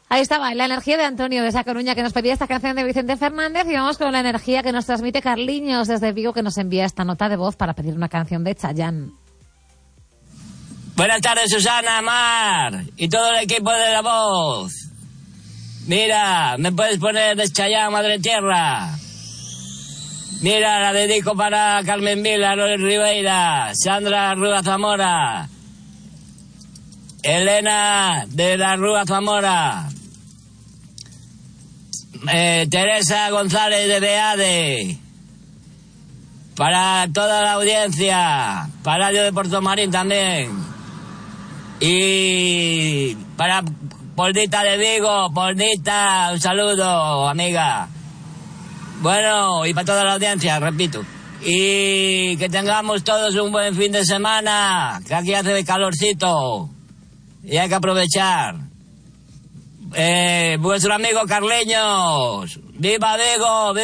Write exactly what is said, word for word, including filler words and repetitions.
Ahí estaba, la energía de Antonio de esa Coruña que nos pedía esta canción de Vicente Fernández, y vamos con la energía que nos transmite Carliños desde Vigo, que nos envía esta nota de voz para pedir una canción de Chayanne. Buenas tardes, Susana, Mar y todo el equipo de La Voz. Mira, me puedes poner de Chayanne, Madre Tierra. Mira, la dedico para Carmen Vila, Loren Ribeira, Sandra Rúa Zamora, Elena de la Rúa Zamora, eh, Teresa González de Beade, para toda la audiencia, para Radio de Puerto Marín también, y para Polnita de Vigo. Polnita, un saludo, amiga. Bueno, y para toda la audiencia, repito. Y que tengamos todos un buen fin de semana, que aquí hace calorcito y hay que aprovechar. Eh, vuestro amigo Carleños. ¡Viva Vigo!